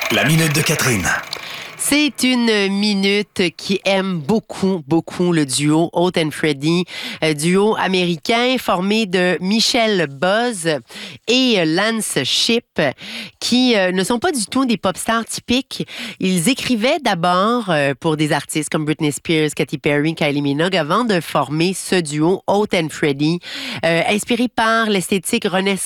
La minute de Catherine. C'est une minute qui aime beaucoup, beaucoup le duo Oates and Freddy, duo américain formé de Michelle Buzz et Lance Shipp, qui ne sont pas du tout des pop stars typiques. Ils écrivaient d'abord pour des artistes comme Britney Spears, Katy Perry, Kylie Minogue avant de former ce duo Oates and Freddy, inspiré par l'esthétique renaissance